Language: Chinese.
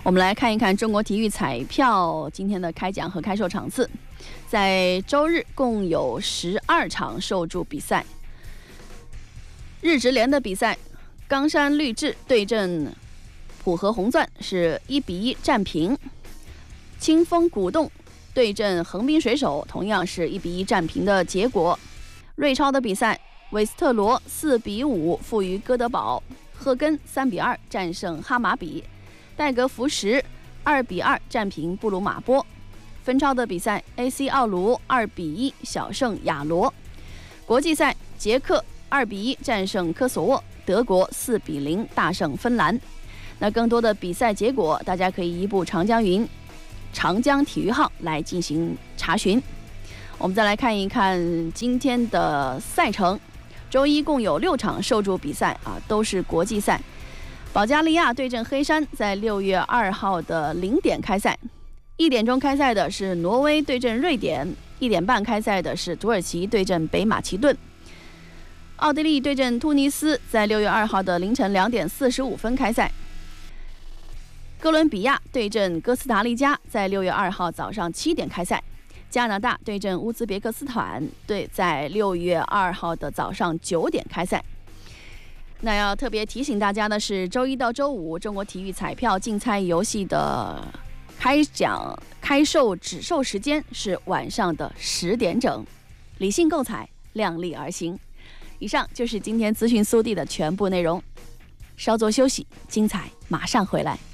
我们来看一看中国体育彩票今天的开奖和开售场次。在周日共有12场受注比赛。日职联的比赛，冈山绿志对阵浦和红钻是1-1战平，清风古洞对阵横滨水手同样是1-1战平的结果。瑞超的比赛，韦斯特罗4-5负于哥德堡，赫根3-2战胜哈马比，戴格福什2-2战平布鲁马波。分超的比赛 ，AC 奥卢2-1小胜亚罗。国际赛，捷克2-1战胜科索沃，德国4-0大胜芬兰。那更多的比赛结果，大家可以移步长江体育号来进行查询。我们再来看一看今天的赛程。周一共有6场受注比赛都是国际赛。保加利亚对阵黑山，在6月2号的0点开赛。1点钟开赛的是挪威对阵瑞典，1点半开赛的是土耳其对阵北马其顿。奥地利对阵突尼斯，在6月2号的凌晨2点45分开赛。哥伦比亚对阵哥斯达黎加，在6月2号早上7点开赛。加拿大对阵乌兹别克斯坦，在6月2号的早上9点开赛。那要特别提醒大家的是，周一到周五中国体育彩票竞猜游戏的开售止售时间是晚上的10点整，理性购彩，量力而行。以上就是今天资讯速递的全部内容，稍作休息，精彩马上回来。